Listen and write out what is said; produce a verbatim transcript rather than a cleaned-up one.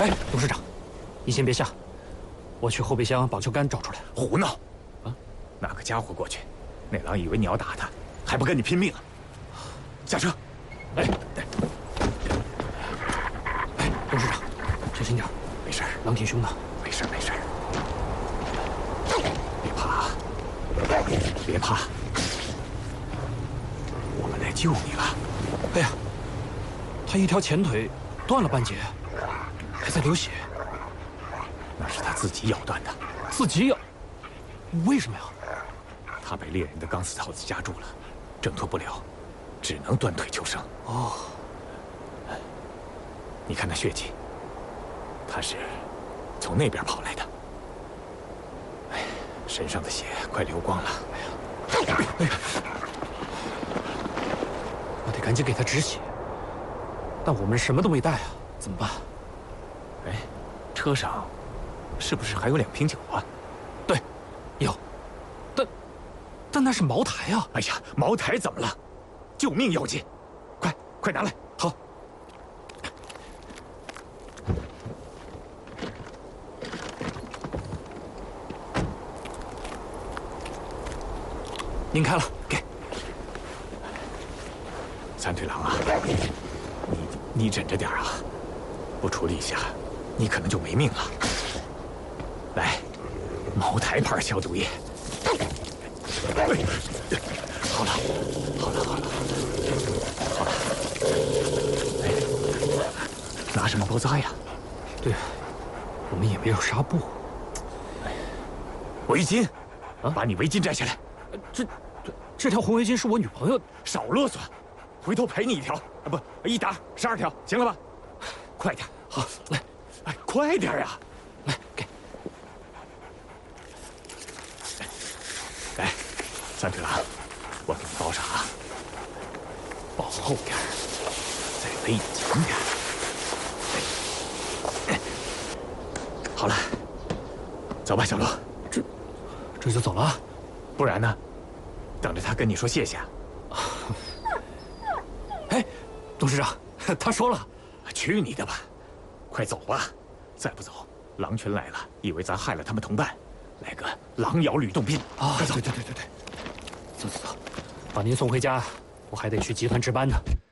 哎，董事长，你先别下，我去后备箱把球杆找出来。 胡闹！啊，那个家伙过去，那狼以为你要打他，还不跟你拼命啊！下车！哎， 哎，董事长，小心点。 没事， 狼挺凶的。 没事没事，别怕啊，别怕，我们来救你了。 哎呀，他一条前腿断了半截，还在流血。 那是他自己咬断的。 自己咬？为什么呀？ 他被猎人的钢丝套子夹住了，挣脱不了，只能断腿求生。 哦， 你看那血迹，他是从那边跑来的。哎，身上的血快流光了。哎呀，哎呀， 我得赶紧给他止血。但我们什么都没带啊，怎么办？ 哎，车上是不是还有两瓶酒啊？ 对，有。但但那是茅台啊！ 哎呀，茅台怎么了？救命要紧，快快拿来！ 好。您开了，给。 三腿狼啊，你你忍着点啊，不处理一下，你可能就没命了。来，茅台牌消毒液。哎，好了，好了，好了，好了。哎，拿什么包扎呀？ 对，我们也没有纱布。 围巾，啊，把你围巾摘下来。 这这这条红围巾是我女朋友。 少啰嗦，回头赔你一条啊！不，一打十二条，行了吧？快点， 好，来， 哎，快点呀！ 来，给。 来，三腿狼，我给你包上啊，包厚点，再勒紧点。哎，好了，走吧，小罗。 这这就走了？ 不然呢？等着他跟你说谢谢。 哎，董事长，他说了。 去你的吧，快走吧！再不走，狼群来了，以为咱害了他们同伴，来个狼咬吕洞宾。 啊， 快走！ 对对对对对，走走走，把您送回家，我还得去集团值班呢。